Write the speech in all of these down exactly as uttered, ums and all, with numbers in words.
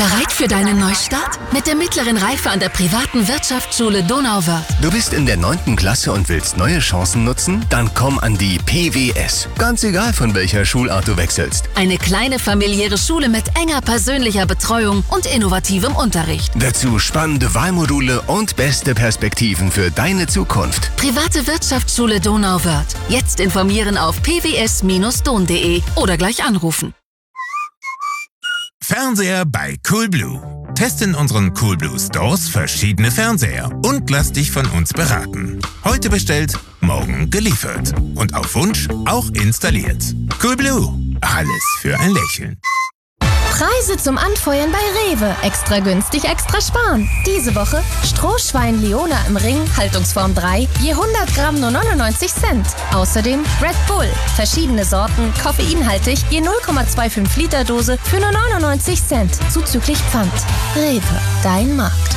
Bereit für deinen Neustart? Mit der mittleren Reife an der privaten Wirtschaftsschule Donauwörth. Du bist in der neunten Klasse und willst neue Chancen nutzen? Dann komm an die P W S. Ganz egal, von welcher Schulart du wechselst. Eine kleine familiäre Schule mit enger persönlicher Betreuung und innovativem Unterricht. Dazu spannende Wahlmodule und beste Perspektiven für deine Zukunft. Private Wirtschaftsschule Donauwörth. Jetzt informieren auf p w s Bindestrich don punkt de oder gleich anrufen. Fernseher bei Coolblue. Teste in unseren Coolblue Stores verschiedene Fernseher und lass dich von uns beraten. Heute bestellt, morgen geliefert. Und auf Wunsch auch installiert. Coolblue. Alles für ein Lächeln. Preise zum Anfeuern bei Rewe. Extra günstig, extra sparen. Diese Woche Strohschwein Leona im Ring, Haltungsform drei, je hundert Gramm nur neunundneunzig Cent. Außerdem Red Bull, verschiedene Sorten, koffeinhaltig, je null Komma fünfundzwanzig Liter Dose für nur neunundneunzig Cent. Zuzüglich Pfand. Rewe, dein Markt.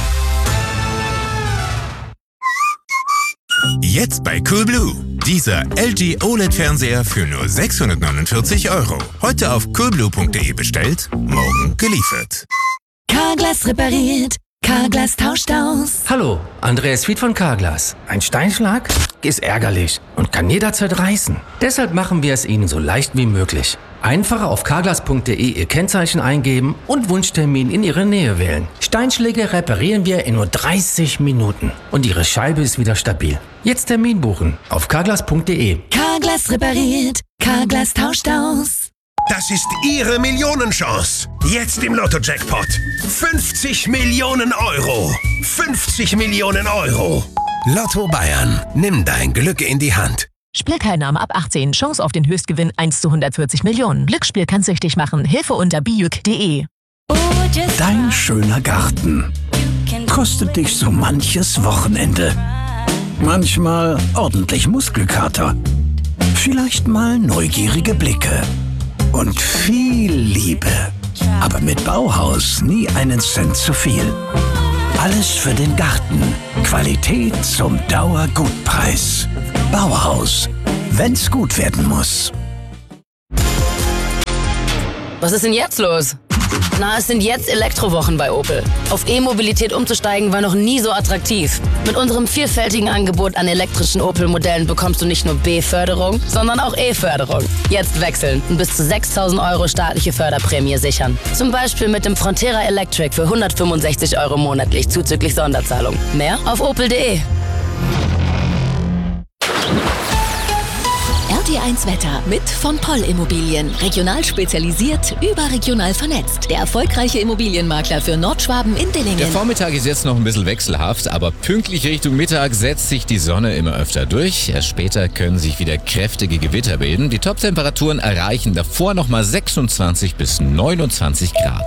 Jetzt bei Coolblue. Dieser L G O L E D-Fernseher für nur sechshundertneunundvierzig Euro. Heute auf coolblue punkt de bestellt, morgen geliefert. Carglass repariert. Carglass tauscht aus. Hallo, Andreas Fied von Carglass. Ein Steinschlag ist ärgerlich und kann jederzeit reißen. Deshalb machen wir es Ihnen so leicht wie möglich. Einfach auf carglass punkt de Ihr Kennzeichen eingeben und Wunschtermin in Ihre Nähe wählen. Steinschläge reparieren wir in nur dreißig Minuten und Ihre Scheibe ist wieder stabil. Jetzt Termin buchen auf carglass punkt de. Carglass repariert. Carglass tauscht aus. Das ist Ihre Millionenchance. Jetzt im Lotto-Jackpot. fünfzig Millionen Euro. fünfzig Millionen Euro. Lotto Bayern. Nimm dein Glück in die Hand. Spielteilnahme ab achtzehn. Chance auf den Höchstgewinn eins zu hundertvierzig Millionen. Glücksspiel kann süchtig machen. Hilfe unter bijuk punkt de. Dein schöner Garten kostet dich so manches Wochenende. Manchmal ordentlich Muskelkater. Vielleicht mal neugierige Blicke. Und viel Liebe. Aber mit Bauhaus nie einen Cent zu viel. Alles für den Garten. Qualität zum Dauergutpreis. Bauhaus. Wenn's gut werden muss. Was ist denn jetzt los? Na, es sind jetzt Elektrowochen bei Opel. Auf E-Mobilität umzusteigen war noch nie so attraktiv. Mit unserem vielfältigen Angebot an elektrischen Opel-Modellen bekommst du nicht nur B-Förderung, sondern auch E-Förderung. Jetzt wechseln und bis zu sechstausend Euro staatliche Förderprämie sichern. Zum Beispiel mit dem Frontera Electric für hundertfünfundsechzig Euro monatlich zuzüglich Sonderzahlung. Mehr auf opel punkt de. R T eins Wetter mit von Poll Immobilien. Regional spezialisiert, überregional vernetzt. Der erfolgreiche Immobilienmakler für Nordschwaben in Dillingen. Der Vormittag ist jetzt noch ein bisschen wechselhaft, aber pünktlich Richtung Mittag setzt sich die Sonne immer öfter durch. Erst später können sich wieder kräftige Gewitter bilden. Die Top-Temperaturen erreichen davor nochmal sechsundzwanzig bis neunundzwanzig Grad.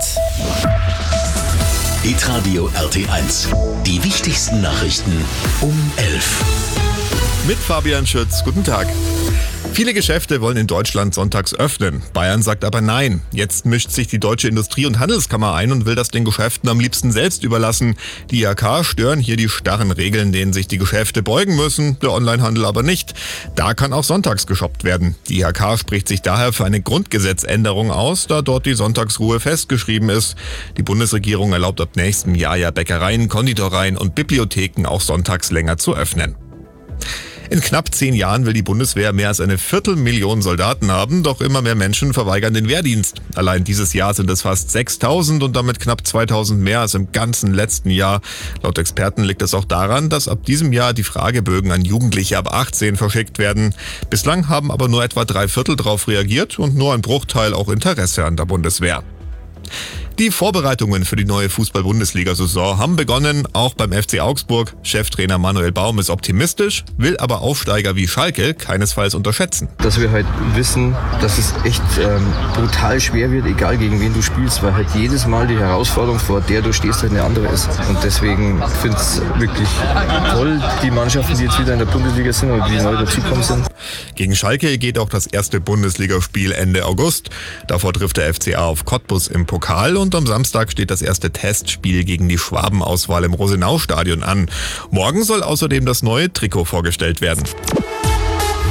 Hitradio R T eins. Die wichtigsten Nachrichten um elf. Mit Fabian Schütz. Guten Tag. Viele Geschäfte wollen in Deutschland sonntags öffnen. Bayern sagt aber nein. Jetzt mischt sich die Deutsche Industrie- und Handelskammer ein und will das den Geschäften am liebsten selbst überlassen. Die I H K stören hier die starren Regeln, denen sich die Geschäfte beugen müssen, der Onlinehandel aber nicht. Da kann auch sonntags geshoppt werden. Die I H K spricht sich daher für eine Grundgesetzänderung aus, da dort die Sonntagsruhe festgeschrieben ist. Die Bundesregierung erlaubt ab nächstem Jahr ja Bäckereien, Konditoreien und Bibliotheken auch sonntags länger zu öffnen. In knapp zehn Jahren will die Bundeswehr mehr als eine Viertelmillion Soldaten haben, doch immer mehr Menschen verweigern den Wehrdienst. Allein dieses Jahr sind es fast sechstausend und damit knapp zweitausend mehr als im ganzen letzten Jahr. Laut Experten liegt es auch daran, dass ab diesem Jahr die Fragebögen an Jugendliche ab achtzehn verschickt werden. Bislang haben aber nur etwa drei Viertel darauf reagiert und nur ein Bruchteil auch Interesse an der Bundeswehr. Die Vorbereitungen für die neue Fußball-Bundesliga-Saison haben begonnen, auch beim F C Augsburg. Cheftrainer Manuel Baum ist optimistisch, will aber Aufsteiger wie Schalke keinesfalls unterschätzen. Dass wir halt wissen, dass es echt ähm, brutal schwer wird, egal gegen wen du spielst, weil halt jedes Mal die Herausforderung, vor der du stehst, halt eine andere ist. Und deswegen finde ich es wirklich toll, die Mannschaften, die jetzt wieder in der Bundesliga sind oder die neu dazugekommen sind. Gegen Schalke geht auch das erste Bundesligaspiel Ende August. Davor trifft der F C A auf Cottbus im Pokal und am Samstag steht das erste Testspiel gegen die Schwabenauswahl im Rosenau-Stadion an. Morgen soll außerdem das neue Trikot vorgestellt werden. Die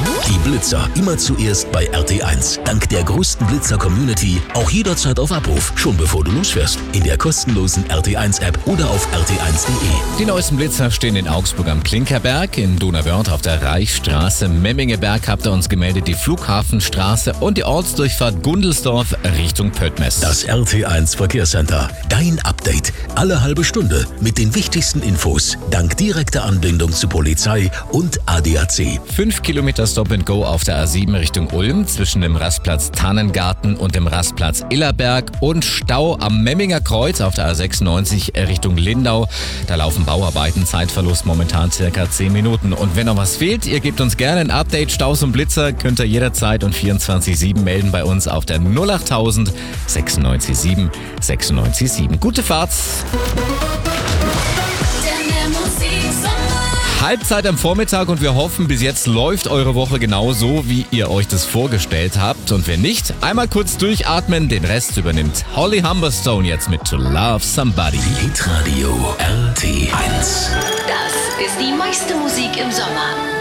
Blitzer immer zuerst bei R T eins. Dank der größten Blitzer-Community auch jederzeit auf Abruf, schon bevor du losfährst. In der kostenlosen R T eins App oder auf r t eins punkt d e. Die neuesten Blitzer stehen in Augsburg am Klinkerberg, in Donauwörth auf der Reichsstraße, Memmingeberg habt ihr uns gemeldet, die Flughafenstraße und die Ortsdurchfahrt Gundelsdorf Richtung Pöttmes. Das R T eins Verkehrscenter. Dein Update. Alle halbe Stunde mit den wichtigsten Infos. Dank direkter Anbindung zu Polizei und A D A C. Fünf Kilometer Stop and Go auf der A sieben Richtung Ulm zwischen dem Rastplatz Tannengarten und dem Rastplatz Illerberg und Stau am Memminger Kreuz auf der A sechsundneunzig Richtung Lindau. Da laufen Bauarbeiten, Zeitverlust momentan circa zehn Minuten. Und wenn noch was fehlt, ihr gebt uns gerne ein Update, Staus und Blitzer, könnt ihr jederzeit und vierundzwanzig sieben melden bei uns auf der null achttausend sechsundneunzig sieben sechsundneunzig sieben. Gute Fahrt! Halbzeit am Vormittag und wir hoffen, bis jetzt läuft eure Woche genauso, wie ihr euch das vorgestellt habt. Und wenn nicht, einmal kurz durchatmen, den Rest übernimmt Holly Humberstone jetzt mit To Love Somebody. Hitradio R T eins. Das ist die meiste Musik im Sommer.